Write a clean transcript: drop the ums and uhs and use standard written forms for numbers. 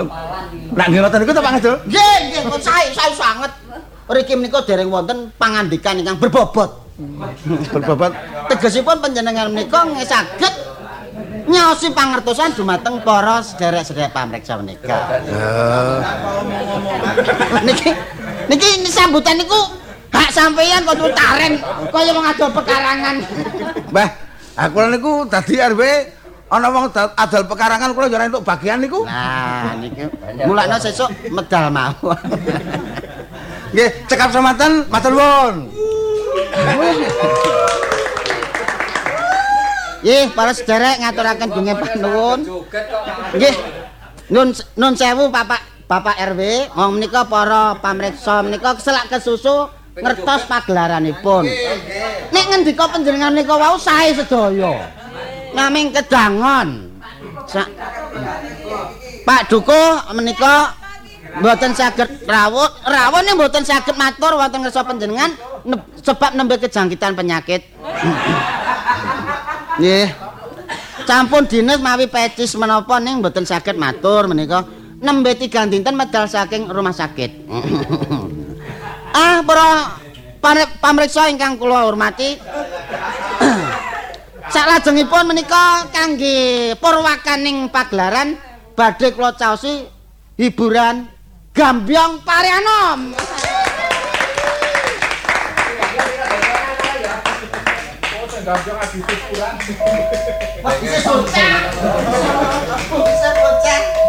Nak nggih ngoten niku to Pak Ngedul? Nggih, nggih, sae sanget. Mriki menika dereng wonten pangandikan ingkang berbobot. Berbobot. Tegesipun panjenengan menika saged nyaosi pangertosan dumateng para sederek-sederek pamriksa menika. Niki sambutan niku hak sampeyan kok taren kaya wong adol pekarangan. Mbah, aku niku dadi RW ana wong adol pekarangan kula yo ora entuk bagian niku. Nah, niki mulakno sesuk medal mawon. Nggih, cekap semanten matur nuwun. Nggih, para sederek ngaturaken dunge panuwun. Nggih. Nun sewu Bapak RW, wong menika para pamriksa menika keselak kesusu ngertos pagelaranipun. Nek ngendika panjenengan menika wau sae sedaya. Naming kedangon. Pak Duko menika mboten saged rawuh ning mboten saged matur wonten ngersa panjenengan sebab nembe kejangkitan penyakit. Nggih. Campun dinas mawi pecis menapa ning mboten saged matur menika nembe 3 dinten medal saking rumah sakit. Para pamriksa ingkang kula hormati. Salajengipun menika kangge purwakaning pagelaran badhe kula caosi hiburan Gambyong Parianom. Gambyong adit kurang. Bisa bocah.